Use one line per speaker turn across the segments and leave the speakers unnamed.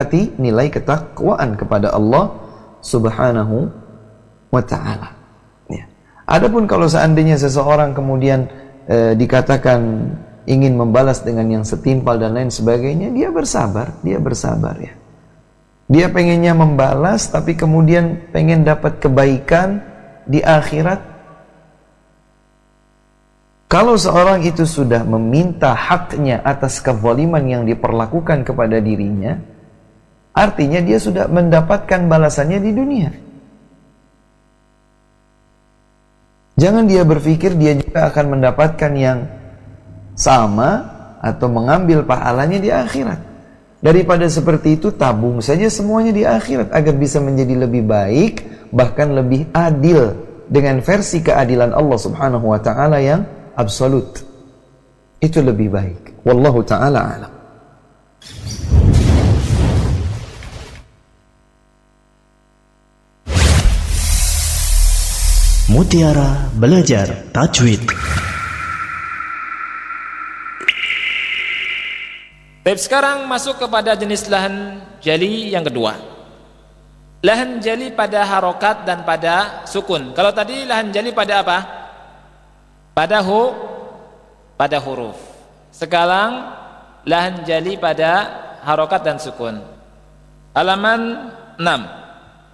nilai ketakwaan kepada Allah Subhanahu wa ta'ala. Ya. Adapun kalau seandainya seseorang kemudian dikatakan ingin membalas dengan yang setimpal dan lain sebagainya, dia bersabar ya. Dia pengennya membalas tapi kemudian pengen dapat kebaikan di akhirat. Kalau seorang itu sudah meminta haknya atas kezaliman yang diperlakukan kepada dirinya, artinya dia sudah mendapatkan balasannya di dunia. Jangan dia berpikir dia juga akan mendapatkan yang sama atau mengambil pahalanya di akhirat. Daripada seperti itu, tabung saja semuanya di akhirat agar bisa menjadi lebih baik, bahkan lebih adil dengan versi keadilan Allah Subhanahu wa ta'ala yang absolut. Itu lebih baik. Wallahu ta'ala a'lam.
Mutiara Belajar Tajwid.
Baik, sekarang masuk kepada jenis lahan jali yang kedua. Lahan jali pada harokat dan pada sukun. Kalau tadi lahan jali pada apa? Pada huruf. Sekarang lahan jali pada harokat dan sukun. Halaman 6.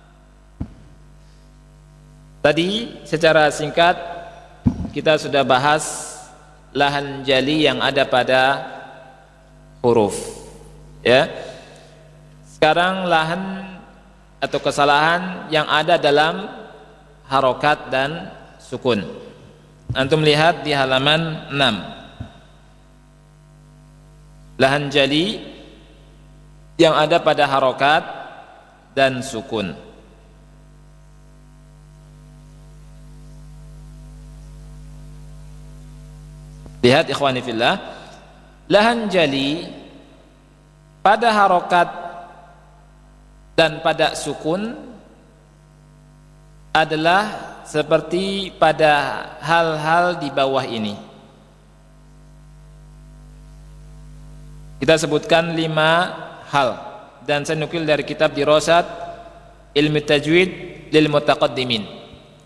Tadi secara singkat kita sudah bahas lahan jali yang ada pada huruf, ya. Sekarang lahan atau kesalahan yang ada dalam harokat dan sukun. Antum lihat di halaman 6. Lahan jali yang ada pada harokat dan sukun. Lihat ikhwani fillah, lahan jali pada harokat dan pada sukun adalah seperti pada hal-hal di bawah ini. Kita sebutkan 5 hal dan saya nukil dari kitab Dirasat Ilmu Tajwid lil Mutaqaddimin.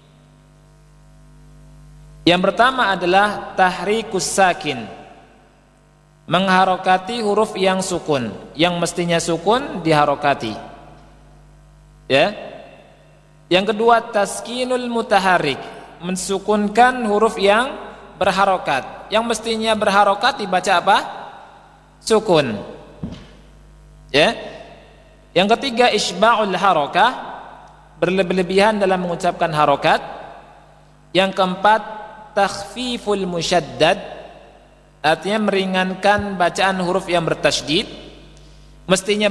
Yang pertama adalah tahrikus sakin, mengharokati huruf yang sukun, yang mestinya sukun diharokati, ya. Yang kedua taskinul mutaharik, mensukunkan huruf yang berharokat, yang mestinya berharokat dibaca apa? Sukun, ya. Yang ketiga isba'ul harokah, berlebihan dalam mengucapkan harokat. Yang keempat takhfiful musyaddad, artinya meringankan bacaan huruf yang bertasydid. Mestinya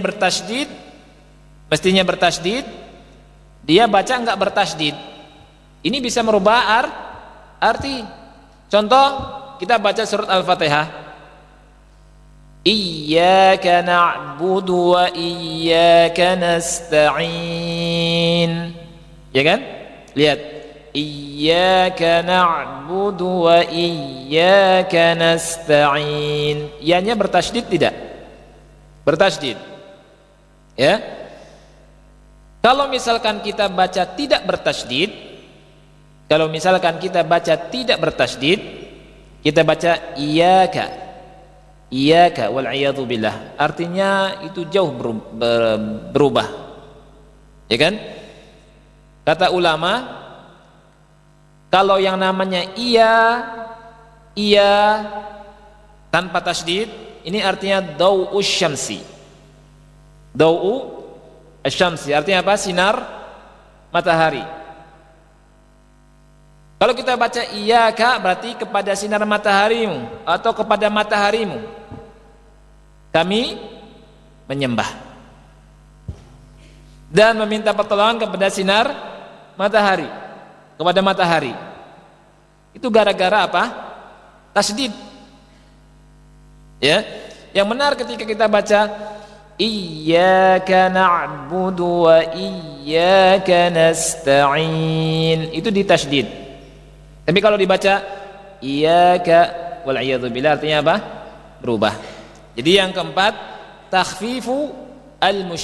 bertasydid, dia baca enggak bertasydid. Ini bisa merubah arti. Contoh, kita baca surat Al-Fatihah. Iyyaka na'budu wa iyyaka nasta'in. Ya kan? Lihat. Iyyaka na'budu wa iyyaka nasta'in. Ianya bertasydid tidak? Bertasydid. Ya. Kalau misalkan kita baca tidak bertasydid, kita baca iyyaka wal iyadzu billah. Artinya itu jauh berubah. Ya kan? Kata ulama, kalau yang namanya iya tanpa tasydid, ini artinya dau'u syamsi. Dau'u syamsi artinya apa? Sinar matahari. Kalau kita baca iyyaka berarti kepada sinar mataharimu atau kepada mataharimu kami menyembah dan meminta pertolongan kepada sinar matahari, kepada matahari. Itu gara-gara apa? Tasydid. Ya. Yang benar ketika kita baca iyyaka na'budu wa iyyaka nasta'in, itu ditasydid. Tapi kalau dibaca iyyaka wal iyadzu billah artinya apa? Berubah. Jadi yang keempat takhfifu